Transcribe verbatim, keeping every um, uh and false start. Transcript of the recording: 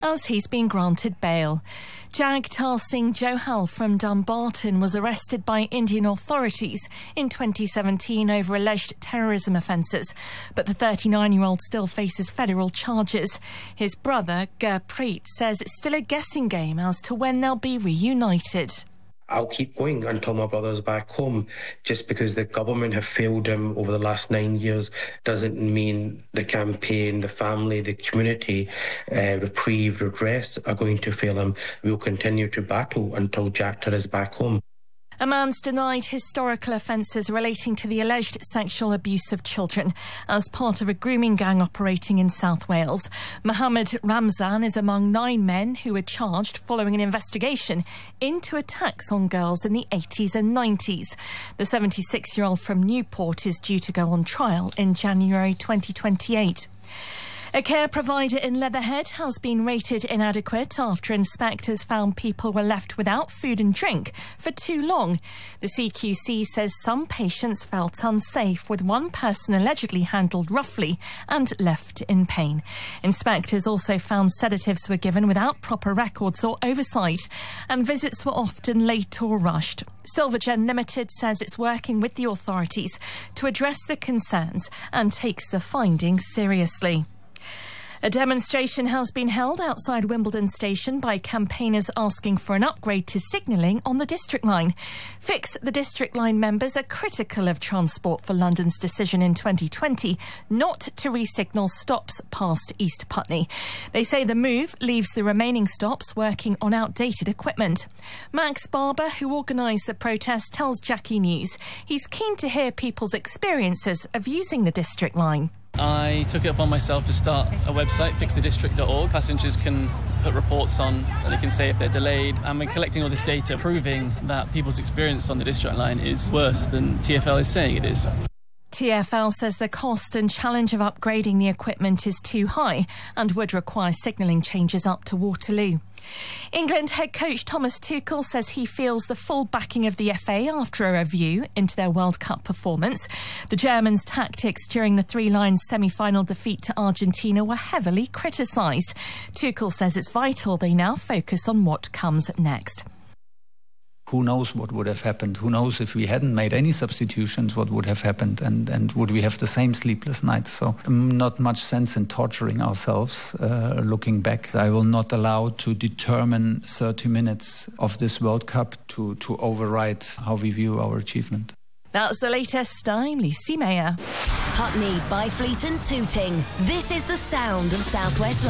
as he's been granted bail. Jagtar Singh Johal from Dumbarton was arrested by Indian authorities in twenty seventeen over alleged terrorism offences, but the thirty-nine-year-old still faces federal charges. His brother, Gurpreet, says it's still a guessing game as to when they'll be reunited. I'll keep going until my brother's back home. Just because the government have failed him over the last nine years doesn't mean the campaign, the family, the community, uh, reprieve, redress are going to fail him. We'll continue to battle until Jagtar is back home. A man's denied historical offences relating to the alleged sexual abuse of children as part of a grooming gang operating in South Wales. Mohammed Ramzan is among nine men who were charged following an investigation into attacks on girls in the eighties and nineties. The seventy-six-year-old from Newport is due to go on trial in January twenty twenty-eight. A care provider in Leatherhead has been rated inadequate after inspectors found people were left without food and drink for too long. The C Q C says some patients felt unsafe, with one person allegedly handled roughly and left in pain. Inspectors also found sedatives were given without proper records or oversight, and visits were often late or rushed. Silvergen Limited says it's working with the authorities to address the concerns and takes the findings seriously. A demonstration has been held outside Wimbledon Station by campaigners asking for an upgrade to signalling on the District Line. Fix the District Line members are critical of Transport for London's decision in twenty twenty not to re-signal stops past East Putney. They say the move leaves the remaining stops working on outdated equipment. Max Barber, who organised the protest, tells Jackie News he's keen to hear people's experiences of using the District Line. I took it upon myself to start a website, fix the district dot org. Passengers can put reports on, and they can say if they're delayed, and we're collecting all this data proving that people's experience on the District Line is worse than T F L is saying it is. T F L says the cost and challenge of upgrading the equipment is too high and would require signalling changes up to Waterloo. England head coach Thomas Tuchel says he feels the full backing of the F A after a review into their World Cup performance. The Germans' tactics during the Three Lions semi-final defeat to Argentina were heavily criticised. Tuchel says it's vital they now focus on what comes next. Who knows what would have happened? Who knows if we hadn't made any substitutions, what would have happened? And, and would we have the same sleepless nights? So um, not much sense in torturing ourselves uh, looking back. I will not allow to determine thirty minutes of this World Cup to, to override how we view our achievement. That's the latest. I'm Lucy Mayer. Putney, Byfleet and Tooting. This is the sound of South West London.